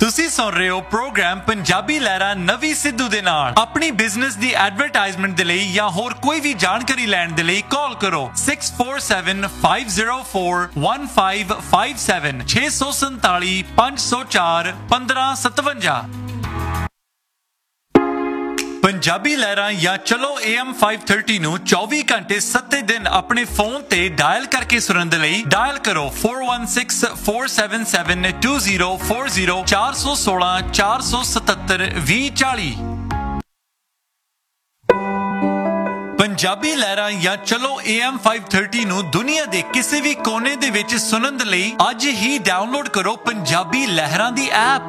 ਤੁਸੀਂ ਸੁਣ ਰਹੇ ਹੋ ਪ੍ਰੋਗਰਾਮ ਪੰਜਾਬੀ ਲਹਿਰਾਂ ਨਵੀਂ ਸਿੱਧੂ ਦੇ ਨਾਲ। ਆਪਣੀ ਬਿਜ਼ਨਸ ਦੀ ਐਡਵਰਟਾਈਜ਼ਮੈਂਟ ਦੇ ਲਈ ਜਾਂ ਹੋਰ ਕੋਈ ਵੀ ਜਾਣਕਾਰੀ ਲੈਣ ਦੇ ਲਈ ਕਾਲ ਕਰੋ 6475041557 647 504 1557। ਪੰਜਾਬੀ ਲਹਿਰਾਂ ਜਾਂ ਚਲੋ AM 530 ਨੂੰ 24 ਘੰਟੇ 7 ਦਿਨ ਆਪਣੇ ਫੋਨ ਤੇ ਡਾਇਲ ਕਰਕੇ ਸੁਣਨ ਦੇ ਲਈ ਡਾਇਲ ਕਰੋ 4164772040 416 477 2040। ਪੰਜਾਬੀ ਲਹਿਰਾਂ ਜਾਂ ਚਲੋ AM 530 ਨੂੰ ਦੁਨੀਆ ਦੇ ਕਿਸੇ ਵੀ ਕੋਨੇ ਦੇ ਵਿੱਚ ਸੁਣਨ ਦੇ ਲਈ ਅੱਜ ਹੀ ਡਾਊਨਲੋਡ ਕਰੋ ਪੰਜਾਬੀ ਲਹਿਰਾਂ ਦੀ ਐਪ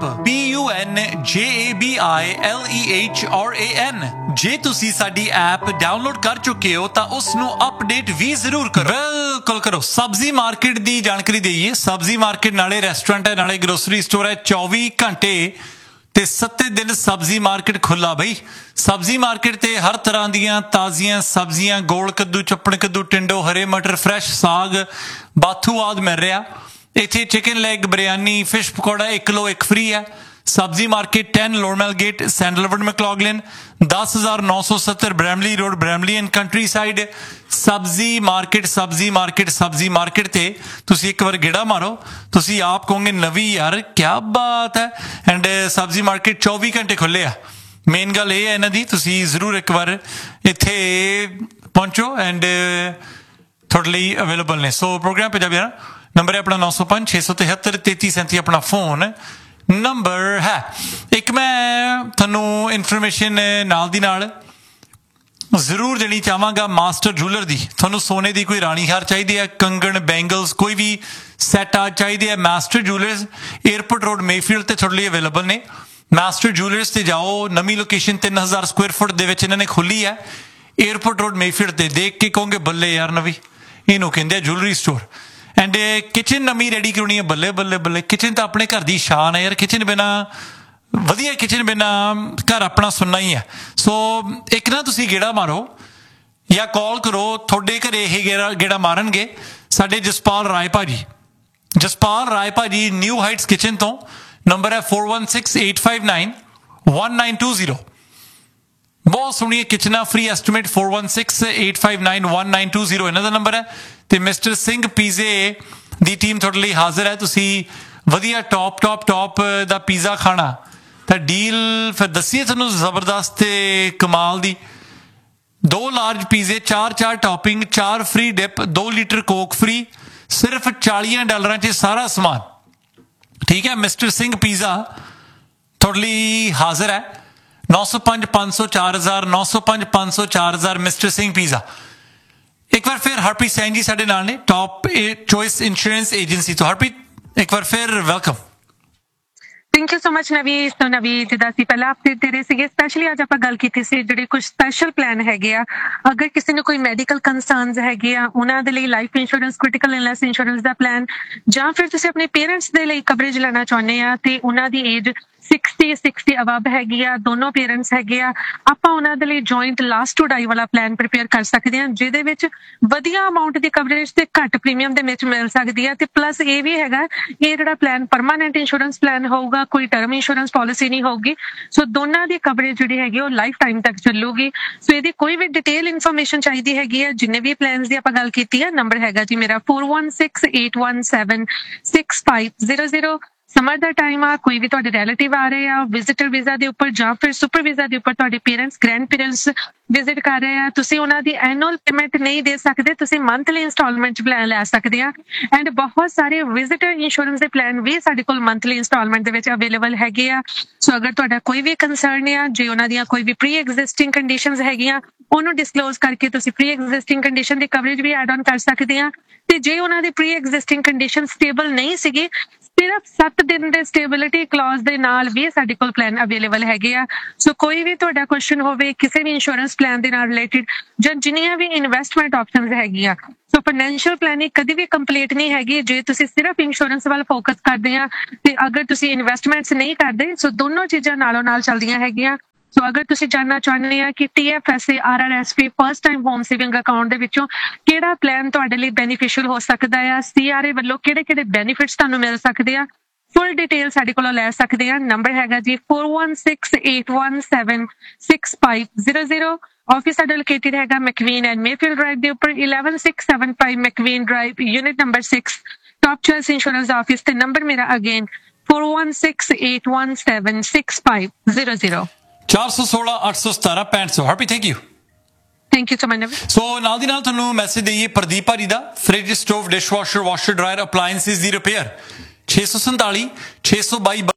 PUNJABILEHRAN। ਜੇ ਤੁਸੀਂ ਸਾਡੀ ਐਪ ਡਾਊਨਲੋਡ ਕਰ ਚੁੱਕੇ ਹੋ ਤਾਂ ਉਸ ਨੂੰ ਅਪਡੇਟ ਵੀ ਜ਼ਰੂਰ ਕਰੋ। ਬਿਲਕੁਲ ਕਰੋ। ਸਬਜ਼ੀ ਮਾਰਕੀਟ ਦੀ ਜਾਣਕਾਰੀ ਦੇਈਏ। ਸਬਜ਼ੀ ਮਾਰਕੀਟ ਨਾਲੇ ਰੈਸਟੋਰੈਂਟ ਹੈ ਨਾਲੇ ਗਰੋਸਰੀ ਸਟੋਰ ਹੈ। 24 ਘੰਟੇ ਤੇ 7 ਦਿਨ ਸਬਜ਼ੀ ਮਾਰਕੀਟ ਖੁੱਲਾ ਬਈ। ਸਬਜ਼ੀ ਮਾਰਕੀਟ ਤੇ ਹਰ ਤਰ੍ਹਾਂ ਦੀਆਂ ਤਾਜ਼ੀਆਂ ਸਬਜ਼ੀਆਂ, ਗੋਲ ਕੱਦੂ, ਚੱਪਣ ਕੱਦੂ, ਟਿੰਡੋ, ਹਰੇ ਮਟਰ, ਫਰੈਸ਼ ਸਾਗ, ਬਾਥੂ ਆਦਿ ਮਿਲ ਰਿਹਾ। ਇੱਥੇ chicken leg, biryani, fish pakora 1 kilo 1 free ਹੈ। ਸਬਜ਼ੀ market 10 ਲੋਰਮੈਲ gate, sandalwood, ਮੈਕਲੌਗਲਿਨ, 10970 Bramley road, Bramley and country side. ਸਬਜ਼ੀ ਮਾਰਕੀਟ ਤੇ ਤੁਸੀਂ ਇੱਕ ਵਾਰ ਗੇੜਾ ਮਾਰੋ, ਤੁਸੀਂ ਆਪ ਕਹੋਗੇ ਨਵੀਂ ਯਾਰ ਕਿਆ ਬਾਤ ਹੈ। ਐਂਡ ਸਬਜ਼ੀ ਮਾਰਕੀਟ 24 ਘੰਟੇ ਖੁੱਲੇ ਆ। ਮੇਨ ਗੱਲ ਇਹ ਹੈ ਇਹਨਾਂ ਦੀ, ਤੁਸੀਂ ਜ਼ਰੂਰ ਇੱਕ ਵਾਰ ਇੱਥੇ ਪਹੁੰਚੋ ਐਂਡ ਤੁਹਾਡੇ ਲਈ ਅਵੇਲੇਬਲ ਨੇ। ਸੋ ਪ੍ਰੋਗਰਾਮ ਪੰਜਾਬੀ ਨੰਬਰ ਹੈ ਆਪਣਾ 905 673 3337 ਆਪਣਾ ਫੋਨ ਨੰਬਰ ਹੈ। ਇੱਕ ਮੈਂ ਤੁਹਾਨੂੰ ਇਨਫੋਰਮੇਸ਼ਨ ਨਾਲ ਦੀ ਨਾਲ ਜ਼ਰੂਰ ਦੇਣੀ ਚਾਹਾਂਗਾ ਮਾਸਟਰ ਜੂਲਰ ਦੀ। ਤੁਹਾਨੂੰ ਸੋਨੇ ਦੀ ਕੋਈ ਰਾਣੀ ਹਾਰ ਚਾਹੀਦੀ ਹੈ, ਕੰਗਣ, ਬੈਂਗਲਸ, ਕੋਈ ਵੀ ਸੈੱਟ ਆ ਚਾਹੀਦੇ ਹੈ, master jewellers airport road Mayfield ਤੇ ਤੁਹਾਡੇ ਲਈ ਅਵੇਲੇਬਲ ਨੇ। ਮਾਸਟਰ ਜੂਲਰਸ ਤੇ ਜਾਓ। ਨਵੀਂ ਲੋਕੇਸ਼ਨ 3000 ਸਕੁਅਰ ਫੁੱਟ ਦੇ ਵਿੱਚ ਇਹਨਾਂ ਨੇ ਖੋਲੀ ਹੈ ਏਅਰਪੋਰਟ ਰੋਡ ਮੇਫੀਲਡ ਤੇ। ਦੇਖ ਕੇ ਕਹੋਗੇ ਬੱਲੇ ਯਾਰ ਨਵੀਂ, ਇਹਨੂੰ ਕਹਿੰਦੇ ਆ ਜੂਲਰੀ ਸਟੋਰ। ਐਂਡ ਕਿਚਨ ਨਵੀਂ ਰੈਡੀ ਕਰਾਉਣੀ ਹੈ, ਬੱਲੇ ਬੱਲੇ ਬੱਲੇ। ਕਿਚਨ ਤਾਂ ਆਪਣੇ ਘਰ ਦੀ ਸ਼ਾਨ ਹੈ ਯਾਰ। ਕਿਚਨ ਬਿਨਾਂ ਵਧੀਆ, ਕਿਚਨ ਬਿਨਾਂ ਘਰ ਆਪਣਾ ਸੁਣਨਾ ਹੀ ਹੈ। ਸੋ ਇੱਕ ਨਾ ਤੁਸੀਂ ਗੇੜਾ ਮਾਰੋ ਜਾਂ ਕਾਲ ਕਰੋ, ਤੁਹਾਡੇ ਘਰੇ ਇਹ ਗੇੜਾ ਮਾਰਨਗੇ ਸਾਡੇ ਜਸਪਾਲ ਰਾਏ ਭਾਜੀ ਨਿਊ ਹਾਈਟਸ ਕਿਚਨ ਤੋਂ। ਨੰਬਰ ਹੈ 4168591920। ਬਹੁਤ ਸੋਹਣੀਆਂ ਕਿਚਨਾਂ, ਫ੍ਰੀ ਐਸਟੀਮੇਟ 4168591920 ਇਹਨਾਂ ਦਾ ਨੰਬਰ ਹੈ। ਤੇ ਮਿਸਟਰ ਸਿੰਘ ਪੀਜ਼ੇ ਦੀ ਟੀਮ ਤੁਹਾਡੇ ਲਈ ਹਾਜ਼ਰ ਹੈ। ਤੁਸੀਂ ਵਧੀਆ ਟੌਪ ਦਾ ਪੀਜ਼ਾ ਖਾਣਾ ਤਾਂ ਡੀਲ ਫਿਰ ਦੱਸੀਏ ਤੁਹਾਨੂੰ ਜ਼ਬਰਦਸਤ ਤੇ ਕਮਾਲ ਦੀ। 2 ਲਾਰਜ ਪੀਜ਼ੇ, 4 topping, 4 free dip, 2 litre Coke free, ਸਿਰਫ $40 'ਚ ਸਾਰਾ ਸਮਾਨ। ਠੀਕ ਹੈ, ਮਿਸਟਰ ਸਿੰਘ ਪੀਜ਼ਾ ਤੁਹਾਡੇ ਲਈ ਹਾਜ਼ਰ ਹੈ। 905 500 4000 905 500 4000 ਮਿਸਟਰ ਸਿੰਘ ਪੀਜ਼ਾ। ਇੱਕ ਵਾਰ ਫਿਰ ਹਰਪ੍ਰੀਤ ਸੈਨ ਜੀ ਸਾਡੇ ਨਾਲ ਨੇ ਟੌਪ ਚੋਇਸ ਇੰਸ਼ੋਰੈਂਸ ਏਜੰਸੀ ਤੋਂ। ਹਰਪ੍ਰੀਤ ਇੱਕ ਵਾਰ ਫਿਰ welcome. Thank you so much ਨਵੀ। ਜਿੱਦਾਂ ਅਸੀਂ ਪਹਿਲਾਂ ਅਪਡੇਟ ਦੇ ਰਹੇ ਸੀਗੇ, ਸਪੈਸ਼ਲੀ ਅੱਜ ਆਪਾਂ ਗੱਲ ਕੀਤੀ ਸੀ ਜਿਹੜੇ ਕੁਝ ਸਪੈਸ਼ਲ ਪਲਾਨ ਹੈਗੇ ਆ। ਅਗਰ ਕਿਸੇ ਨੂੰ ਕੋਈ ਮੈਡੀਕਲ ਕੰਸਰਨਸ ਹੈਗੇ ਆ ਉਹਨਾਂ ਦੇ ਲਈ life insurance, critical illness insurance ਦਾ ਪਲਾਨ, ਜਾਂ ਫਿਰ ਤੁਸੀਂ ਆਪਣੇ ਪੇਰੈਂਟਸ ਦੇ ਲਈ ਕਵਰੇਜ ਲੈਣਾ ਚਾਹੁੰਦੇ ਆ ਤੇ ਉਹਨਾਂ ਦੀ ਏਜ 60 ਅਬਵ ਹੈਗੀ ਆ, ਦੋਨੋਂ ਪੇਰੈਂਟਸ ਹੈਗੇ ਆ, ਆਪਾਂ ਉਹਨਾਂ ਦੇ ਲਈ ਜੁਆਇੰਟ ਲਾਸਟ ਟੂ ਡਾਈ ਵਾਲਾ ਪਲਾਨ ਪ੍ਰੀਪੇਅਰ ਕਰ ਸਕਦੇ ਹਾਂ ਜਿਹਦੇ ਵਿੱਚ ਵਧੀਆ ਅਮਾਊਂਟ ਦੀ ਕਵਰੇਜ ਤੇ ਘੱਟ ਪ੍ਰੀਮੀਅਮ ਦੇ ਵਿੱਚ ਮਿਲ ਸਕਦੀ ਹੈ। ਤੇ ਪਲੱਸ ਇਹ ਵੀ ਹੈਗਾ, ਇਹ ਜਿਹੜਾ ਪਲਾਨ ਪਰਮਾਨੈਂਟ ਇੰਸ਼ੋਰੈਂਸ ਪਲਾਨ ਹੋਊਗਾ, ਕੋਈ ਟਰਮ ਇੰਸ਼ੋਰੈਂਸ ਪਾਲਿਸੀ ਨਹੀਂ ਹੋਊਗੀ। ਸੋ ਦੋਨਾਂ ਦੀ ਕਵਰੇਜ ਜਿਹੜੀ ਹੈਗੀ ਉਹ ਲਾਈਫ ਟਾਈਮ ਤੱਕ ਚੱਲੂਗੀ। ਸੋ ਇਹਦੀ ਕੋਈ ਵੀ ਡਿਟੇਲ ਇਨਫੋਰਮੇਸ਼ਨ ਚਾਹੀਦੀ ਹੈਗੀ ਹੈ, ਜਿੰਨੇ ਵੀ ਪਲਾਨਸ ਦੀ ਆਪਾਂ ਗੱਲ ਕੀਤੀ ਹੈ, ਨੰਬਰ ਹੈਗਾ ਜੀ ਮੇਰਾ 4168176500। ਸਮਰ ਦਾ ਟਾਈਮ ਆ, ਕੋਈ ਵੀ ਤੁਹਾਡੇ ਰਿਲੇਟਿਵ ਆ ਰਹੇ ਆ ਵਿਜ਼ਿਟਰ ਵੀਜ਼ਾ ਦੇ ਉੱਪਰ ਜਾਂ ਫਿਰ ਸੁਪਰ ਵੀਜ਼ਾ ਦੇ ਉੱਪਰ, ਤੁਹਾਡੇ ਪੇਰੈਂਟਸ, ਗ੍ਰੈਂਡ ਪੇਰੈਂਟਸ ਵਿਜ਼ਿਟ ਕਰ ਰਹੇ ਆ, ਤੁਸੀਂ ਉਹਨਾਂ ਦੀ ਐਨੂਅਲ ਪੇਮੈਂਟ ਨਹੀਂ ਦੇ ਸਕਦੇ, ਤੁਸੀਂ ਮੰਥਲੀ ਇੰਸਟਾਲਮੈਂਟ ਪਲਾਨ ਲੈ ਸਕਦੇ ਆ। ਐਂਡ ਬਹੁਤ ਸਾਰੇ ਵਿਜ਼ਿਟਰ ਇੰਸ਼ੋਰੈਂਸ ਦੇ ਪਲਾਨ ਵੀ ਸਾਡੇ ਕੋਲ ਮੰਥਲੀ ਇੰਸਟਾਲਮੈਂਟ ਦੇ ਵਿੱਚ ਅਵੇਲੇਬਲ ਹੈਗੇ ਆ। ਸੋ ਅਗਰ ਤੁਹਾਡਾ ਕੋਈ ਵੀ ਕੰਸਰਨ ਆ, ਜੇ ਉਹਨਾਂ ਦੀਆਂ ਕੋਈ ਵੀ ਪ੍ਰੀ ਐਗਜ਼ਿਸਟਿੰਗ ਕੰਡੀਸ਼ਨਸ ਹੈਗੀਆਂ, ਉਹਨੂੰ ਡਿਸਕਲੋਜ਼ ਕਰਕੇ ਤੁਸੀਂ pre existing condition the coverage we add on ਕਰ ਸਕਦੇ ਆ। ਤੇ ਜੇ ਉਹਨਾਂ ਦੀ ਪ੍ਰੀ ਐਗਜ਼ਿਸਟਿੰਗ ਕੰਡੀਸ਼ਨ ਸਟੇਬਲ ਨਹੀਂ ਸੀਗੀ, ਸਿਰਫ 7 ਦਿਨ ਦੇ ਸਟੇਬਿਲਿਟੀ ਕਲੌਜ਼ ਦੇ ਨਾਲ ਵੀ ਸਾਡੇ ਕੋਲ ਪਲਾਨ ਅਵੇਲੇਬਲ ਹੈਗੇ ਆ। ਸੋ ਕੋਈ ਵੀ ਤੁਹਾਡਾ ਕੁਐਸਚਨ ਹੋਵੇ ਕਿਸੇ ਵੀ ਇੰਸ਼ੋਰੈਂਸ ਪਲਾਨ ਦੇ ਨਾਲ ਰਿਲੇਟਡ, ਜਾਂ ਜਿੰਨੀਆਂ ਵੀ ਇਨਵੈਸਟਮੈਂਟ ਆਪਸ਼ਨਸ ਹੈਗੀਆਂ, ਸੋ ਫਾਈਨੈਂਸ਼ੀਅਲ ਪਲੈਨਿੰਗ ਕਦੀ ਵੀ ਕੰਪਲੀਟ ਨਹੀਂ ਹੈਗੀ ਜੇ ਤੁਸੀਂ ਸਿਰਫ ਇੰਸ਼ੋਰੈਂਸ ਵੱਲ ਫੋਕਸ ਕਰਦੇ ਆ ਤੇ ਅਗਰ ਤੁਸੀਂ ਇਨਵੈਸਟਮੈਂਟਸ ਨਹੀਂ ਕਰਦੇ। ਸੋ ਦੋਨੋਂ ਚੀਜ਼ਾਂ ਨਾਲੋਂ ਨਾਲ ਚੱਲਦੀਆਂ ਹੈਗੀਆਂ। ਸੋ ਅਗਰ ਤੁਸੀਂ ਜਾਣਨਾ ਚਾਹੁੰਦੇ ਆ ਕਿ TFSA RRSP first time home saving account ਦੇ ਵਿੱਚੋਂ ਕਿਹੜਾ ਪਲਾਨ ਤੁਹਾਡੇ ਲਈ ਬੈਨੀਫੀਸ਼ੀਅਲ ਹੋ ਸਕਦਾ ਆ, CRA ਵੱਲੋਂ ਕਿਹੜੇ ਬੈਨੀਫਿਟਸ ਤੁਹਾਨੂੰ ਮਿਲ ਸਕਦੇ ਆ, ਫੁੱਲ ਡਿਟੇਲ ਸਾਡੇ ਕੋਲੋਂ ਲੈ ਸਕਦੇ ਆ। ਨੰਬਰ ਹੈਗਾ ਜੀ 4168176500। ਆਫਿਸ ਸਾਡਾ ਲੋਕੇਟਡ ਹੈਗਾ ਮੈਕਵੀਨ ਐਂਡ ਮੇਫੀਲਡ ਡਰਾਈਵ ਦੇ ਉੱਪਰ 11675 ਮੈਕਵੀਨ drive unit number 6 top choice insurance office ਤੇ ਨੰਬਰ ਮੇਰਾ again 4168176500। 416 817 6500। ਹਾਰਪੀ thank you. Thank you so much. ਸੋ ਨਾਲ ਦੀ ਨਾਲ ਤੁਹਾਨੂੰ ਮੈਸੇਜ ਦਈਏ ਪ੍ਰਦੀਪ ਭਾਰੀ ਦਾ fridge stove dishwasher washer dryer ਅਪਲਾਈਐਂਸਿਸ ਦੀ ਰਿਪੇਅਰ 647 622